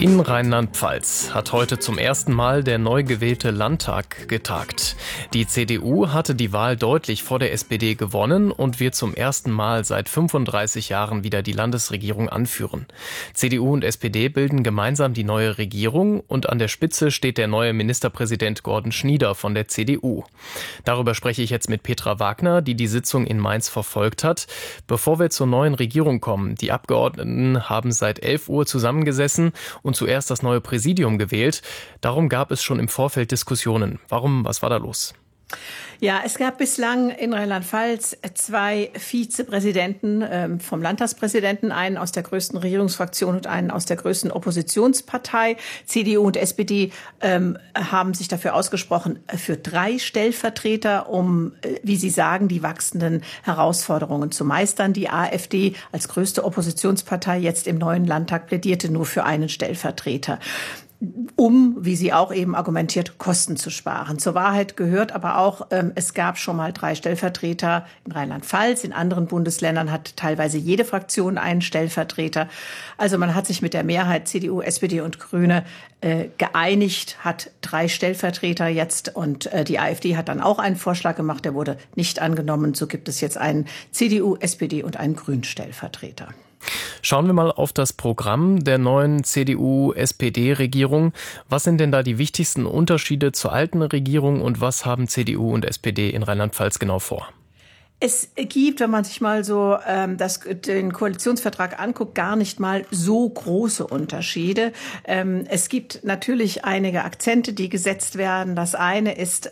In Rheinland-Pfalz hat heute zum ersten Mal der neu gewählte Landtag getagt. Die CDU hatte die Wahl deutlich vor der SPD gewonnen und wird zum ersten Mal seit 35 Jahren wieder die Landesregierung anführen. CDU und SPD bilden gemeinsam die neue Regierung und an der Spitze steht der neue Ministerpräsident Gordon Schnieder von der CDU. Darüber spreche ich jetzt mit Petra Wagner, die die Sitzung in Mainz verfolgt hat. Bevor wir zur neuen Regierung kommen, die Abgeordneten haben seit 11 Uhr zusammengesessen und zuerst das neue Präsidium gewählt. Darum gab es schon im Vorfeld Diskussionen. Warum? Was war da los? Ja, es gab bislang in Rheinland-Pfalz 2 Vizepräsidenten vom Landtagspräsidenten, einen aus der größten Regierungsfraktion und einen aus der größten Oppositionspartei. CDU und SPD haben sich dafür ausgesprochen, für 3 Stellvertreter, um, wie sie sagen, die wachsenden Herausforderungen zu meistern. Die AfD als größte Oppositionspartei jetzt im neuen Landtag plädierte nur für einen Stellvertreter, um, wie sie auch eben argumentiert, Kosten zu sparen. Zur Wahrheit gehört aber auch, es gab schon mal 3 Stellvertreter in Rheinland-Pfalz. In anderen Bundesländern hat teilweise jede Fraktion einen Stellvertreter. Also man hat sich mit der Mehrheit CDU, SPD und Grüne geeinigt, hat 3 Stellvertreter jetzt und die AfD hat dann auch einen Vorschlag gemacht, der wurde nicht angenommen. So gibt es jetzt einen CDU, SPD und einen Grünen-Stellvertreter. Schauen wir mal auf das Programm der neuen CDU-SPD-Regierung. Was sind denn da die wichtigsten Unterschiede zur alten Regierung und was haben CDU und SPD in Rheinland-Pfalz genau vor? Es gibt, wenn man sich mal so den Koalitionsvertrag anguckt, gar nicht mal so große Unterschiede. Es gibt natürlich einige Akzente, die gesetzt werden. Das eine ist,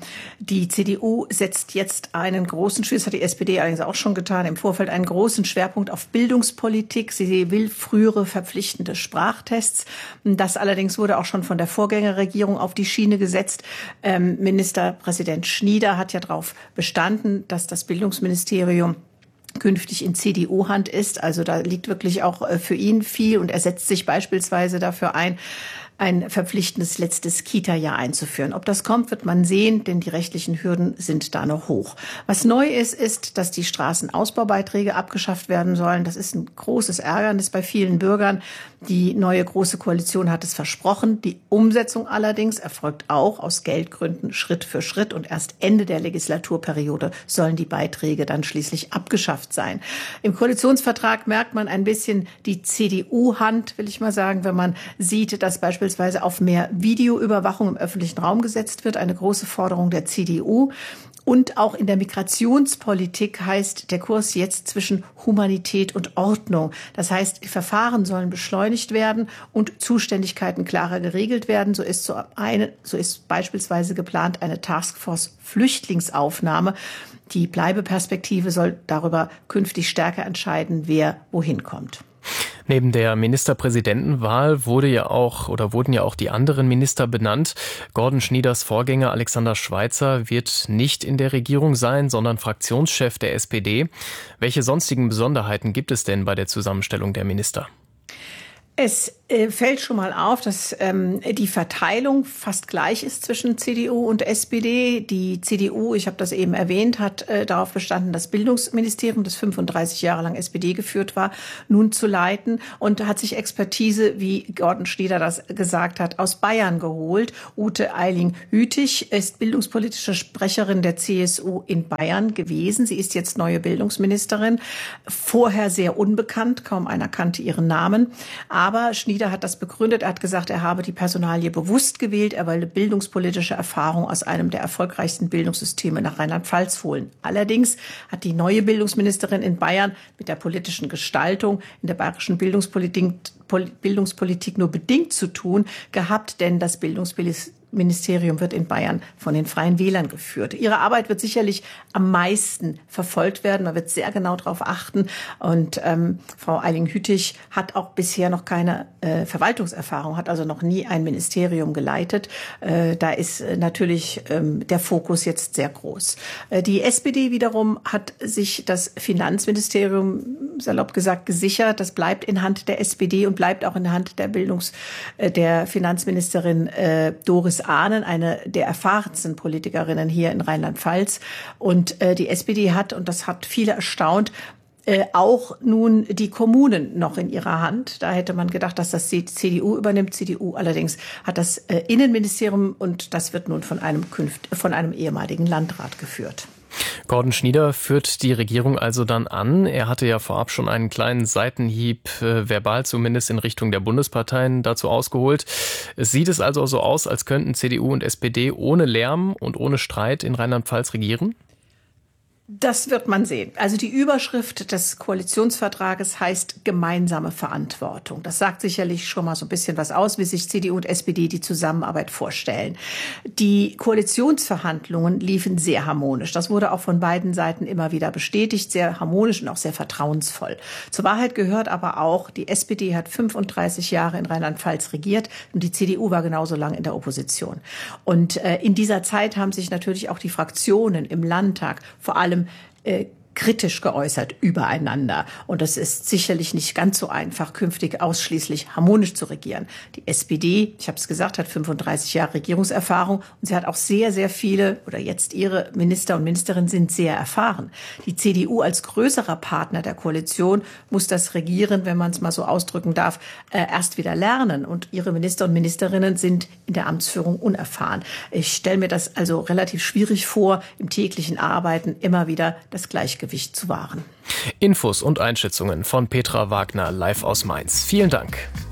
die CDU setzt jetzt einen großen Schwerpunkt, das hat die SPD allerdings auch schon getan, im Vorfeld einen großen Schwerpunkt auf Bildungspolitik. Sie will frühere verpflichtende Sprachtests. Das allerdings wurde auch schon von der Vorgängerregierung auf die Schiene gesetzt. Ministerpräsident Schnieder hat ja darauf bestanden, dass das Bildungsministerium künftig in CDU-Hand ist. Also da liegt wirklich auch für ihn viel und er setzt sich beispielsweise dafür ein verpflichtendes letztes Kita-Jahr einzuführen. Ob das kommt, wird man sehen, denn die rechtlichen Hürden sind da noch hoch. Was neu ist, dass die Straßenausbaubeiträge abgeschafft werden sollen. Das ist ein großes Ärgernis bei vielen Bürgern. Die neue Große Koalition hat es versprochen. Die Umsetzung allerdings erfolgt auch aus Geldgründen Schritt für Schritt und erst Ende der Legislaturperiode sollen die Beiträge dann schließlich abgeschafft sein. Im Koalitionsvertrag merkt man ein bisschen die CDU-Hand, will ich mal sagen, wenn man sieht, dass beispielsweise auf mehr Videoüberwachung im öffentlichen Raum gesetzt wird, eine große Forderung der CDU. Und auch in der Migrationspolitik heißt der Kurs jetzt zwischen Humanität und Ordnung. Das heißt, die Verfahren sollen beschleunigt werden und Zuständigkeiten klarer geregelt werden. So ist beispielsweise geplant eine Taskforce Flüchtlingsaufnahme. Die Bleibeperspektive soll darüber künftig stärker entscheiden, wer wohin kommt. Neben der Ministerpräsidentenwahl wurden ja auch die anderen Minister benannt. Gordon Schnieders Vorgänger Alexander Schweitzer wird nicht in der Regierung sein, sondern Fraktionschef der SPD. Welche sonstigen Besonderheiten gibt es denn bei der Zusammenstellung der Minister? Es fällt schon mal auf, dass die Verteilung fast gleich ist zwischen CDU und SPD. Die CDU, ich habe das eben erwähnt, hat darauf bestanden, das Bildungsministerium, das 35 Jahre lang SPD geführt war, nun zu leiten und hat sich Expertise, wie Gordon Schnieder das gesagt hat, aus Bayern geholt. Ute Eiling-Hütig ist bildungspolitische Sprecherin der CSU in Bayern gewesen. Sie ist jetzt neue Bildungsministerin. Vorher sehr unbekannt, kaum einer kannte ihren Namen. Aber Schnieder hat das begründet. Er hat gesagt, er habe die Personalie bewusst gewählt. Er wolle bildungspolitische Erfahrung aus einem der erfolgreichsten Bildungssysteme nach Rheinland-Pfalz holen. Allerdings hat die neue Bildungsministerin in Bayern mit der politischen Gestaltung in der bayerischen Bildungspolitik nur bedingt zu tun gehabt, denn das Bildungsministerium wird in Bayern von den Freien Wählern geführt. Ihre Arbeit wird sicherlich am meisten verfolgt werden. Man wird sehr genau darauf achten. Und Frau Eiling-Hütig hat auch bisher noch keine Verwaltungserfahrung, hat also noch nie ein Ministerium geleitet. Da ist natürlich der Fokus jetzt sehr groß. Die SPD wiederum hat sich das Finanzministerium, salopp gesagt, gesichert. Das bleibt in Hand der SPD und bleibt auch in der Hand der Finanzministerin Doris Ahnen, eine der erfahrensten Politikerinnen hier in Rheinland-Pfalz. Und die SPD hat, und das hat viele erstaunt, auch nun die Kommunen noch in ihrer Hand. Da hätte man gedacht, dass das die CDU übernimmt. CDU allerdings hat das Innenministerium und das wird nun von einem ehemaligen Landrat geführt. Gordon Schnieder führt die Regierung also dann an. Er hatte ja vorab schon einen kleinen Seitenhieb, verbal zumindest, in Richtung der Bundesparteien dazu ausgeholt. Es sieht also so aus, als könnten CDU und SPD ohne Lärm und ohne Streit in Rheinland-Pfalz regieren? Das wird man sehen. Also die Überschrift des Koalitionsvertrages heißt gemeinsame Verantwortung. Das sagt sicherlich schon mal so ein bisschen was aus, wie sich CDU und SPD die Zusammenarbeit vorstellen. Die Koalitionsverhandlungen liefen sehr harmonisch. Das wurde auch von beiden Seiten immer wieder bestätigt, sehr harmonisch und auch sehr vertrauensvoll. Zur Wahrheit gehört aber auch, die SPD hat 35 Jahre in Rheinland-Pfalz regiert und die CDU war genauso lang in der Opposition. Und in dieser Zeit haben sich natürlich auch die Fraktionen im Landtag vor allem kritisch geäußert übereinander. Und es ist sicherlich nicht ganz so einfach, künftig ausschließlich harmonisch zu regieren. Die SPD, ich habe es gesagt, hat 35 Jahre Regierungserfahrung und sie hat auch sehr, sehr viele, oder jetzt ihre Minister und Ministerinnen sind sehr erfahren. Die CDU als größerer Partner der Koalition muss das Regieren, wenn man es mal so ausdrücken darf, erst wieder lernen. Und ihre Minister und Ministerinnen sind in der Amtsführung unerfahren. Ich stelle mir das also relativ schwierig vor, im täglichen Arbeiten immer wieder das Gleichgewicht zu wahren. Infos und Einschätzungen von Petra Wagner live aus Mainz. Vielen Dank.